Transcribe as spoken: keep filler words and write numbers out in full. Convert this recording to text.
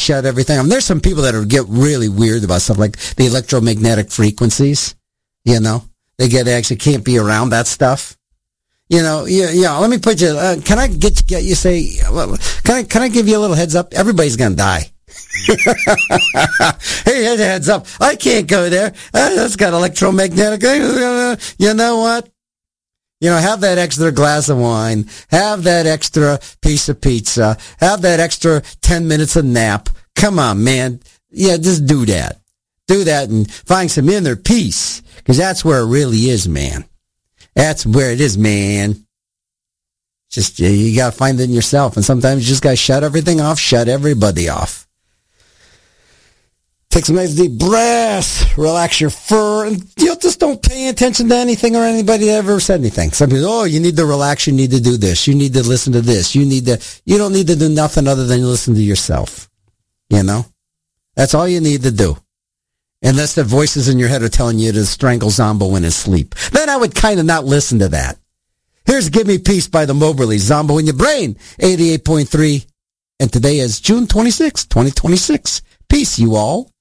shut everything off. There's some people that are, get really weird about stuff like the electromagnetic frequencies. You know, they get actually can't be around that stuff. You know, yeah, yeah. Let me put you. Uh, can I get get you say? Can I can I give you a little heads up? Everybody's gonna die. Hey, heads up! I can't go there. Uh, that's got electromagnetic. You know what? You know, have that extra glass of wine. Have that extra piece of pizza. Have that extra ten minutes of nap. Come on, man. Yeah, just do that. Do that and find some inner peace, because that's where it really is, man. That's where it is, man. Just, you, you got to find it in yourself. And sometimes you just got to shut everything off, shut everybody off. Take some nice deep breaths, relax your fur, and you know, just don't pay attention to anything or anybody that ever said anything. Some people, oh, you need to relax, you need to do this, you need to listen to this, you need to, you don't need to do nothing other than listen to yourself. You know? That's all you need to do. Unless the voices in your head are telling you to strangle Zombo in his sleep. Then I would kind of not listen to that. Here's Give Me Peace by the Moberly. Zombo in your brain, eighty-eight point three. And today is June twenty-sixth, twenty twenty-six. Peace, you all.